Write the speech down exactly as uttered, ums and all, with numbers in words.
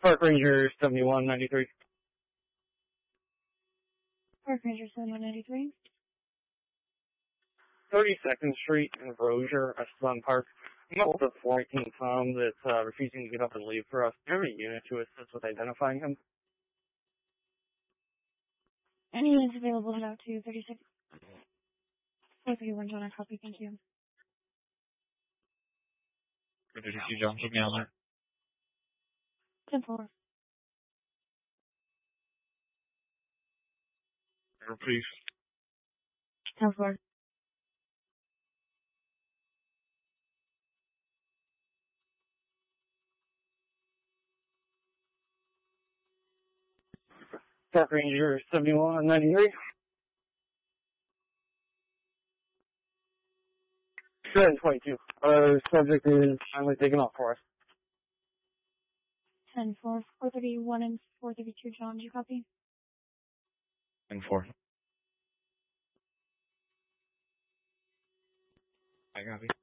Park Ranger seventy-one ninety-three. Park Ranger seventy-one ninety-three. thirty-second Street in Rozier, Esteban Park. I'm up with a four eighteen Tom that's uh, refusing to get up and leave for us. Do you have a unit to assist with identifying him? Any units available about to thirty-six? four thirty-one, John, I copy, thank you. Good to see John, keep me on there. ten four. Please. ten four. Park Ranger seventy-one ninety-three. seven twenty-two. Our subject is finally taken off for us. ten four. four thirty-one and four thirty-two, John, do you copy? ten four. I copy.